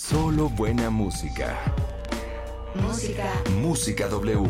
Solo buena música. Música W.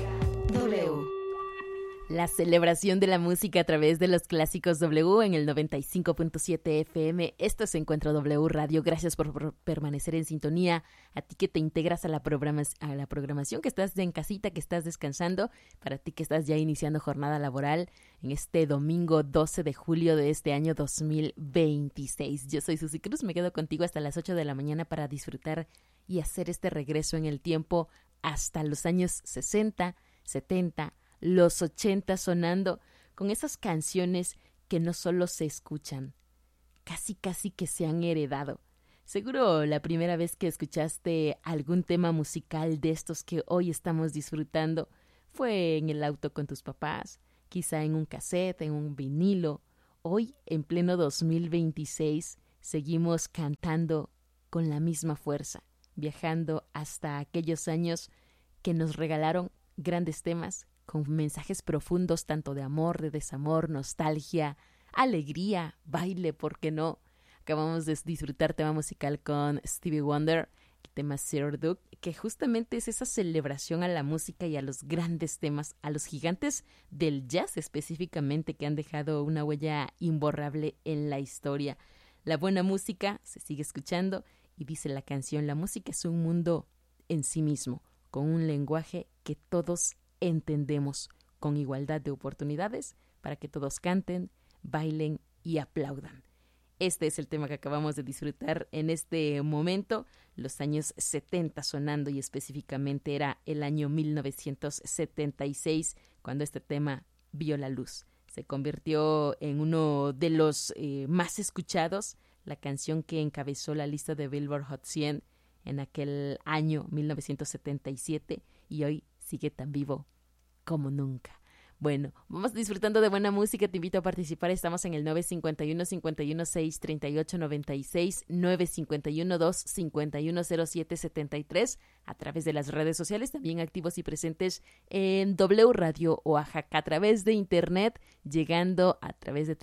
La celebración de la música a través de los clásicos W en el 95.7 FM. Esto es Encuentro W Radio. Gracias por permanecer en sintonía. A ti que te integras a la programación, que estás en casita, que estás descansando. Para ti que estás ya iniciando jornada laboral en este domingo 12 de julio de este año 2026. Yo soy Susy Cruz. Me quedo contigo hasta las 8 de la mañana para disfrutar y hacer este regreso en el tiempo hasta los años 60, 70, los 80, sonando con esas canciones que no solo se escuchan, casi que se han heredado. Seguro la primera vez que escuchaste algún tema musical de estos que hoy estamos disfrutando fue en el auto con tus papás, quizá en un cassette, en un vinilo. Hoy, en pleno 2026, seguimos cantando con la misma fuerza, viajando hasta aquellos años que nos regalaron grandes temas con mensajes profundos tanto de amor, de desamor, nostalgia, alegría, baile, ¿por qué no? Acabamos de disfrutar tema musical con Stevie Wonder, el tema Zero Duke, que justamente es esa celebración a la música y a los grandes temas, a los gigantes del jazz específicamente, que han dejado una huella imborrable en la historia. La buena música se sigue escuchando y dice la canción, la música es un mundo en sí mismo, con un lenguaje que todos entendemos, con igualdad de oportunidades para que todos canten, bailen y aplaudan. Este es el tema que acabamos de disfrutar en este momento, los años 70 sonando, y específicamente era el año 1976 cuando este tema vio la luz. Se convirtió en uno de los más escuchados, la canción que encabezó la lista de Billboard Hot 100 en aquel año 1977, y hoy sigue tan vivo como nunca. Bueno, vamos disfrutando de buena música. Te invito a participar. Estamos en el 951-516-3896, 951-251-0773, a través de las redes sociales, también activos y presentes en W Radio Oaxaca, a través de internet, llegando a través de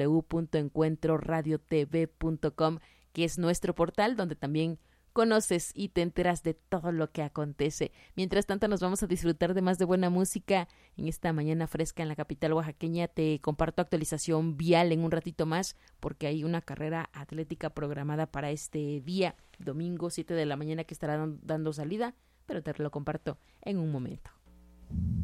www.encuentroradiotv.com, que es nuestro portal donde también conoces y te enteras de todo lo que acontece. Mientras tanto, nos vamos a disfrutar de más de buena música en esta mañana fresca en la capital oaxaqueña. Te comparto actualización vial en un ratito más, porque hay una carrera atlética programada para este día, domingo 7 de la mañana, que estará dando salida, pero te lo comparto en un momento.